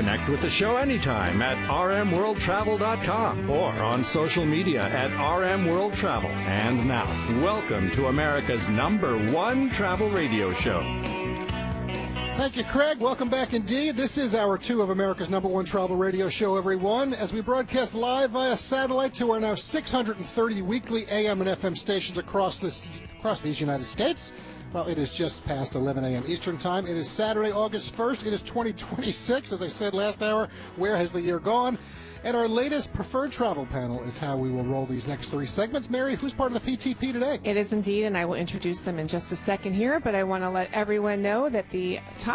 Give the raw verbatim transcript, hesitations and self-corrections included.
Connect with the show anytime at r m world travel dot com or on social media at R M World Travel. And now, welcome to America's number one travel radio show. Thank you, Craig. Welcome back indeed. This is hour two of America's number one travel radio show, everyone, as we broadcast live via satellite to our now six hundred thirty weekly A M and F M stations across this across these United States. Well, it is just past eleven a.m. Eastern Time. It is Saturday, August first. It is twenty twenty-six. As I said last hour, where has the year gone? And our latest preferred travel panel is how we will roll these next three segments. Mary, who's part of the P T P today? It is indeed, and I will introduce them in just a second here, but I want to let everyone know that the top